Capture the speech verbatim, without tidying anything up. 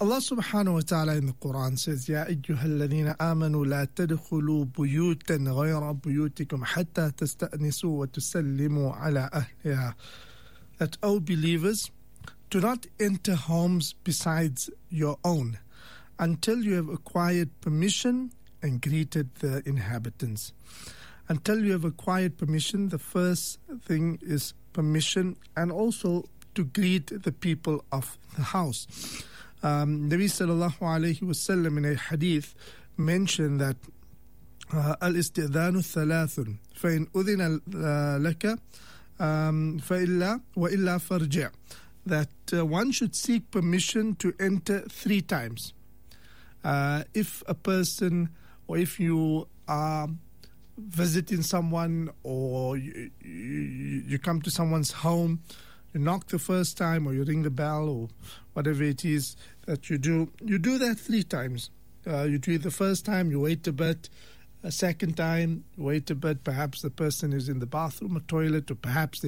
Allah subhanahu wa ta'ala in the Quran says, Ya ayyuhal ladhina amanu la tadkhulu buyutan ghayra buyutikum hatta tasta'nisu wa tusallimu ala ahliha. That, O believers, do not enter homes besides your own until you have acquired permission and greeted the inhabitants. Until you have acquired permission, the first thing is permission and also to greet the people of the house. Um, Nabi sallallahu alayhi wa sallam in a hadith mentioned that uh, al-istidhanu thalathun fa-in udhina laka fa-illa wa-illa farji', that uh, one should seek permission to enter three times. Uh, if a person, or if you are visiting someone, or you, you, you come to someone's home, you knock the first time, or you ring the bell, or whatever it is that you do, you do that three times. Uh, you do it the first time, you wait a bit. A second time, you wait a bit. Perhaps the person is in the bathroom or toilet, or perhaps